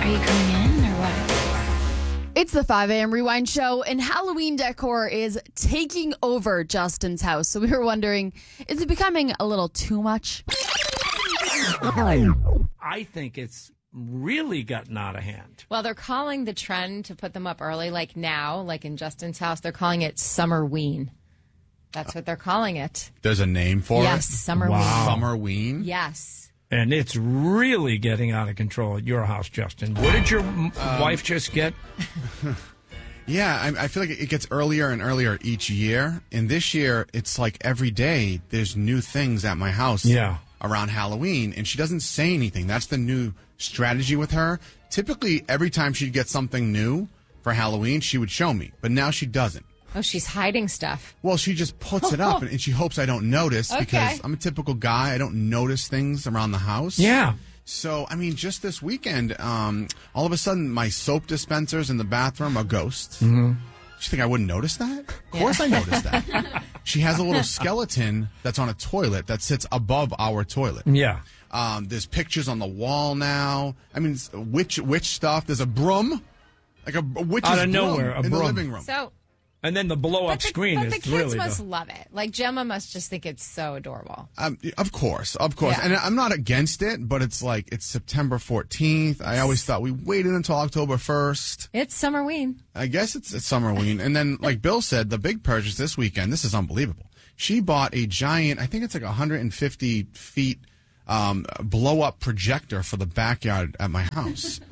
you coming in or what? It's the 5 a.m. Rewind Show, and Halloween decor is taking over Justin's house. So we were wondering, is it becoming a little too much? I think it's really gotten out of hand. Well, they're calling the trend to put them up early, like now, like in Justin's house, they're calling it Summerween. That's what they're calling it. There's a name for Yes, it? Summerween. Wow. Summerween? Yes. And it's really getting out of control at your house, Justin. What did your wife just get? Yeah, I feel like it gets earlier and earlier each year. And this year, it's like every day there's new things at my house around Halloween. And she doesn't say anything. That's the new strategy with her. Typically, every time she'd get something new for Halloween, she would show me. But now she doesn't. Oh, she's hiding stuff. Well, she just puts it up, and she hopes I don't notice because I'm a typical guy. I don't notice things around the house. Yeah. So, I mean, just this weekend, all of a sudden, my soap dispensers in the bathroom are ghosts. Mm-hmm. You think I wouldn't notice that? Of course I noticed that. She has a little skeleton that's on a toilet that sits above our toilet. Yeah. There's pictures on the wall now. I mean, witch stuff. There's a broom, like a witch's out of nowhere, broom in the living room. So, and then the blow-up screen but is the kids really must love it. Like, Gemma must just think it's so adorable. Of course. Yeah. And I'm not against it, but it's like, it's September 14th. I always thought we waited until October 1st. It's Summerween. I guess it's Summerween. And then, like Bill said, the big purchase this weekend, this is unbelievable. She bought a giant, I think it's like 150 feet blow-up projector for the backyard at my house.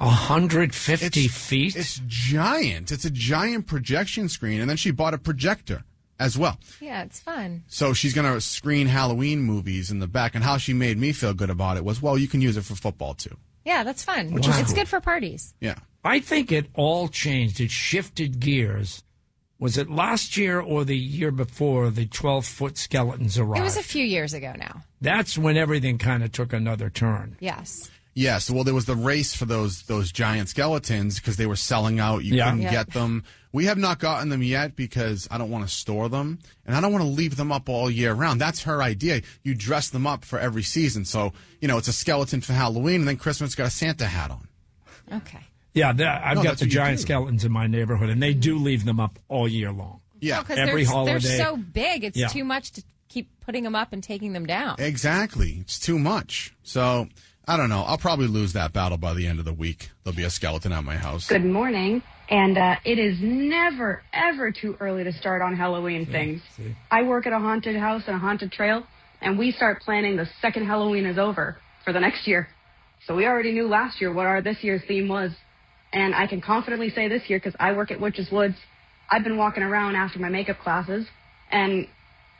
150 feet? It's giant. It's a giant projection screen. And then she bought a projector as well. Yeah, it's fun. So she's going to screen Halloween movies in the back. And how she made me feel good about it was, well, you can use it for football, too. Yeah, that's fun. Which is It's cool. good for parties. Yeah. I think it all changed. It shifted gears. Was it last year or the year before the 12-foot skeletons arrived? It was a few years ago now. That's when everything kind of took another turn. Yes. Yes. Well, there was the race for those giant skeletons because they were selling out. You couldn't get them. We have not gotten them yet because I don't want to store them, and I don't want to leave them up all year round. That's her idea. You dress them up for every season. So, it's a skeleton for Halloween, and then Christmas got a Santa hat on. Okay. Yeah, I've got that's the what you giant do. skeletons in my neighborhood, and they do leave them up all year long. Yeah. Because Every holiday. they're so big, it's Yeah. too much to keep putting them up and taking them down. Exactly. It's too much. So, I don't know. I'll probably lose that battle by the end of the week. There'll be a skeleton at my house. Good morning. And it is never, ever too early to start on Halloween things. I work at a haunted house and a haunted trail, and we start planning the second Halloween is over for the next year. So we already knew last year what this year's theme was. And I can confidently say this year, because I work at Witches Woods, I've been walking around after my makeup classes, and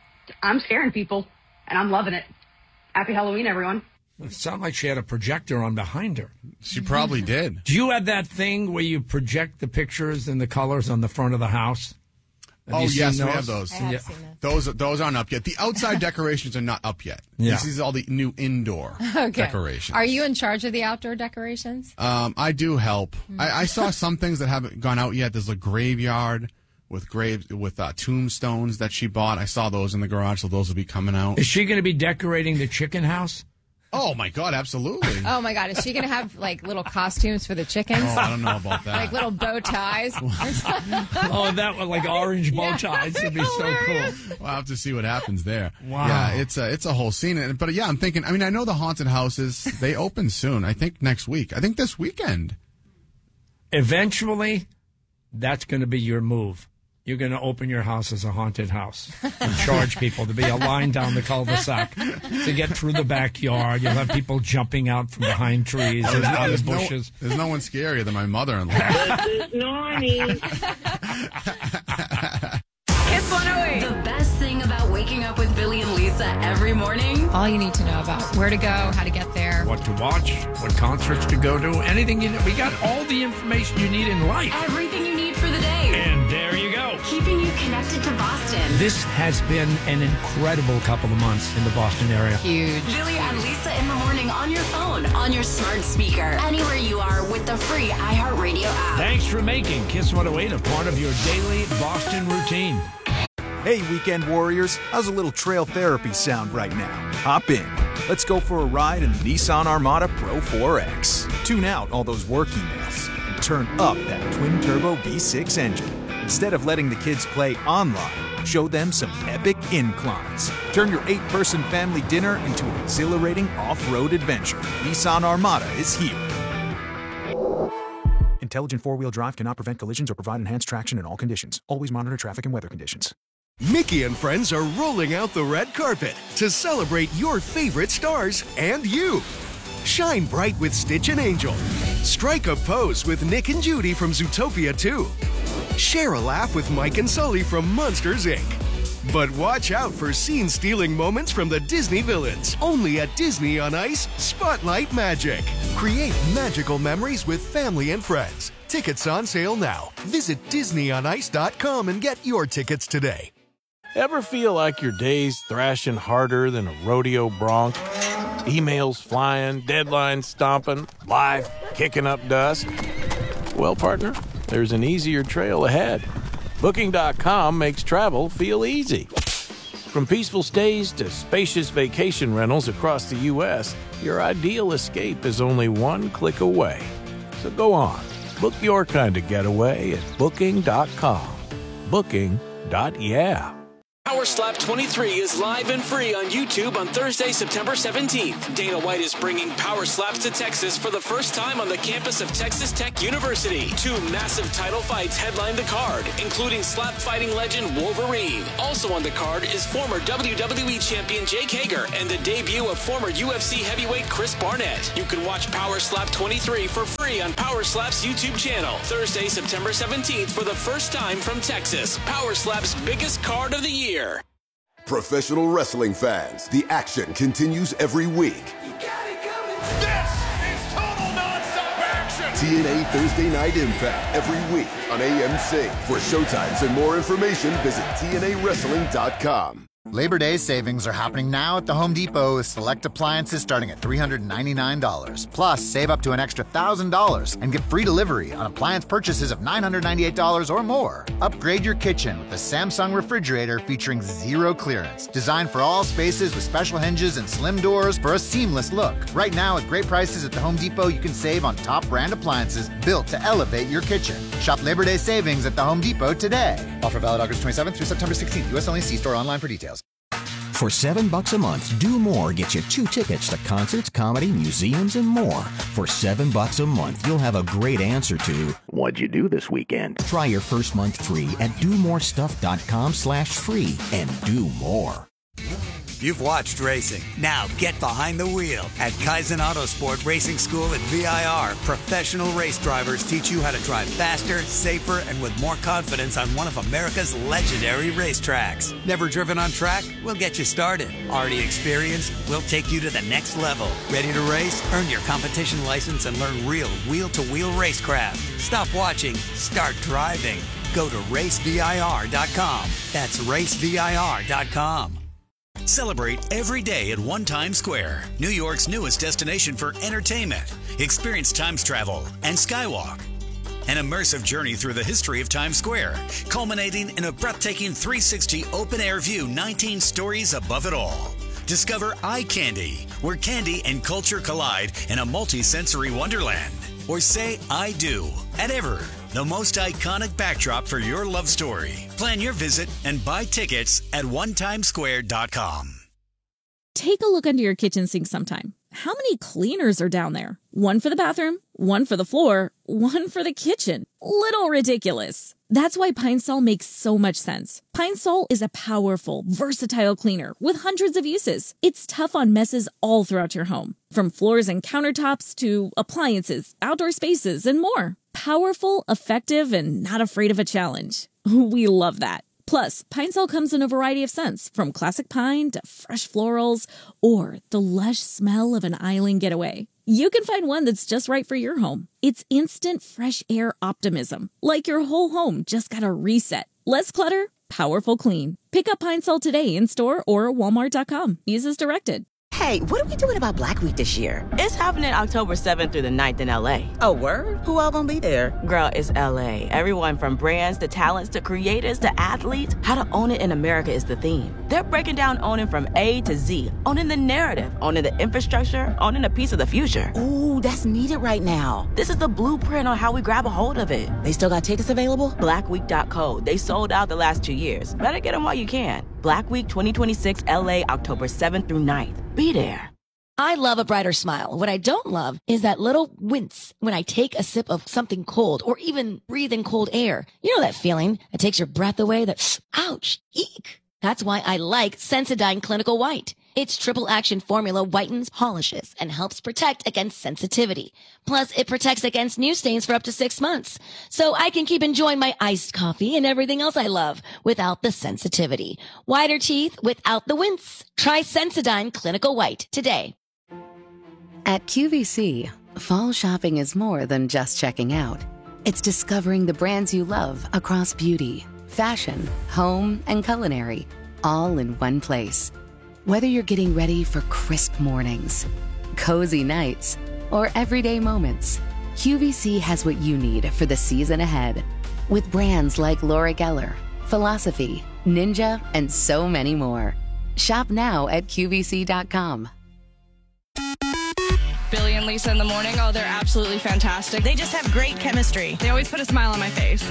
I'm scaring people, and I'm loving it. Happy Halloween, everyone. It sounded like she had a projector on behind her. She probably did. Do you have that thing where you project the pictures and the colors on the front of the house? Have you seen Yes, we have those. I have Yeah. seen that. Those aren't up yet. The outside decorations are not up yet. Yeah. This is all the new indoor decorations. Are you in charge of the outdoor decorations? I do help. I saw some things that haven't gone out yet. There's a graveyard with tombstones that she bought. I saw those in the garage, so those will be coming out. Is she going to be decorating the chicken house? Oh my God, absolutely. Oh, my God. Is she going to have, like, little costumes for the chickens? Oh, I don't know about that. Like little bow ties? Oh, that one, like orange bow ties. Would be so cool. We'll have to see what happens there. Wow. Yeah, it's a whole scene. But yeah, I'm thinking, I mean, I know the haunted houses, they open soon. I think next week. I think this weekend. Eventually, that's going to be your move. You're going to open your house as a haunted house and charge people to be a line down the cul-de-sac to get through the backyard. You'll have people jumping out from behind trees and out of bushes. There's no one scarier than my mother-in-law. This is Normy. Kiss 108. The best thing about waking up with Billy and Lisa every morning. All you need to know about where to go, how to get there. What to watch, what concerts to go to, anything you know. We got all the information you need in life. Everything you need for the day. And there you go. Keeping you connected to Boston. This has been an incredible couple of months in the Boston area. Huge. Billy and Lisa in the morning on your phone, on your smart speaker, anywhere you are with the free iHeartRadio app. Thanks for making Kiss 108 a part of your daily Boston routine. Hey, weekend warriors, how's a little trail therapy sound right now? Hop in. Let's go for a ride in the Nissan Armada Pro 4X. Tune out all those work emails and turn up that twin-turbo V6 engine. Instead of letting the kids play online, show them some epic inclines. Turn your 8-person family dinner into an exhilarating off-road adventure. Nissan Armada is here. Intelligent four-wheel drive cannot prevent collisions or provide enhanced traction in all conditions. Always monitor traffic and weather conditions. Mickey and friends are rolling out the red carpet to celebrate your favorite stars and you. Shine bright with Stitch and Angel. Strike a pose with Nick and Judy from Zootopia 2. Share a laugh with Mike and Sully from Monsters, Inc. But watch out for scene-stealing moments from the Disney villains. Only at Disney on Ice, Spotlight Magic. Create magical memories with family and friends. Tickets on sale now. Visit DisneyOnIce.com and get your tickets today. Ever feel like your day's thrashing harder than a rodeo bronc? Emails flying, deadlines stomping, life kicking up dust? Well, partner, there's an easier trail ahead. Booking.com makes travel feel easy. From peaceful stays to spacious vacation rentals across the U.S., your ideal escape is only one click away. So go on, book your kind of getaway at Booking.com. Booking.yeah. Power Slap 23 is live and free on YouTube on Thursday, September 17th. Dana White is bringing Power Slaps to Texas for the first time on the campus of Texas Tech University. 2 massive title fights headline the card, including slap fighting legend Wolverine. Also on the card is former WWE champion Jake Hager and the debut of former UFC heavyweight Chris Barnett. You can watch Power Slap 23 for free on Power Slap's YouTube channel. Thursday, September 17th for the first time from Texas. Power Slap's biggest card of the year. Professional wrestling fans, the action continues every week. This is total nonstop action! TNA Thursday Night Impact every week on AMC. For showtimes and more information, visit TNAWrestling.com. Labor Day savings are happening now at the Home Depot with select appliances starting at $399. Plus, save up to an extra $1,000 and get free delivery on appliance purchases of $998 or more. Upgrade your kitchen with the Samsung refrigerator featuring zero clearance. Designed for all spaces with special hinges and slim doors for a seamless look. Right now, at great prices at the Home Depot, you can save on top brand appliances built to elevate your kitchen. Shop Labor Day savings at the Home Depot today. Offer valid August 27th through September 16th. U.S. only. See store online for details. For $7 a month, Do More gets you 2 tickets to concerts, comedy, museums, and more. For $7 a month, you'll have a great answer to, what'd you do this weekend? Try your first month free at domorestuff.com/free and do more. You've watched racing. Now get behind the wheel. At Kaizen Autosport Racing School at VIR, professional race drivers teach you how to drive faster, safer, and with more confidence on one of America's legendary racetracks. Never driven on track? We'll get you started. Already experienced? We'll take you to the next level. Ready to race? Earn your competition license and learn real wheel-to-wheel racecraft. Stop watching. Start driving. Go to racevir.com. That's racevir.com. Celebrate every day at One Times Square, New York's newest destination for entertainment. Experience Times Travel and Skywalk. An immersive journey through the history of Times Square, culminating in a breathtaking 360 open-air view 19 stories above it all. Discover Eye Candy, where candy and culture collide in a multi-sensory wonderland. Or say I do at Ever, the most iconic backdrop for your love story. Plan your visit and buy tickets at onetimesquare.com. Take a look under your kitchen sink sometime. How many cleaners are down there? One for the bathroom, one for the floor, one for the kitchen. Little ridiculous. That's why Pine Sol makes so much sense. Pine Sol is a powerful, versatile cleaner with hundreds of uses. It's tough on messes all throughout your home, from floors and countertops to appliances, outdoor spaces, and more. Powerful, effective, and not afraid of a challenge. We love that. Plus, Pine Sol comes in a variety of scents, from classic pine to fresh florals, or the lush smell of an island getaway. You can find one that's just right for your home. It's instant fresh air optimism, like your whole home just got a reset. Less clutter, powerful clean. Pick up Pine Sol today in store or walmart.com. Use as directed. Hey, what are we doing about Black Week this year? It's happening October 7th through the 9th in LA. Oh, word? Who all gonna be there? Girl, it's LA. Everyone from brands to talents to creators to athletes. How to own it in America is the theme. They're breaking down owning from A to Z, owning the narrative, owning the infrastructure, owning a piece of the future. Ooh, that's needed right now. This is the blueprint on how we grab a hold of it. They still got tickets available? Blackweek.co. They sold out the last 2 years. Better get them while you can. Black Week 2026 LA, October 7th through 9th. Be there. I love a brighter smile. What I don't love is that little wince when I take a sip of something cold or even breathe in cold air. You know that feeling that takes your breath away, that ouch, eek. That's why I like Sensodyne Clinical White. Its triple action formula whitens, polishes, and helps protect against sensitivity. Plus, it protects against new stains for up to 6 months. So I can keep enjoying my iced coffee and everything else I love without the sensitivity. Whiter teeth without the wince. Try Sensodyne Clinical White today. At QVC, fall shopping is more than just checking out. It's discovering the brands you love across beauty, fashion, home, and culinary, all in one place. Whether you're getting ready for crisp mornings, cozy nights, or everyday moments, QVC has what you need for the season ahead. With brands like Laura Geller, Philosophy, Ninja, and so many more. Shop now at QVC.com. Billy and Lisa in the morning. Oh, they're absolutely fantastic. They just have great chemistry. They always put a smile on my face.